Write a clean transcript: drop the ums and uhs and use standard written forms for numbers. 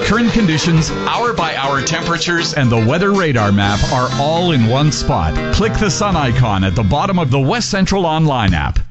Current conditions, hour-by-hour temperatures, and the weather radar map are all in one spot. Click the sun icon at the bottom of the West Central Online app.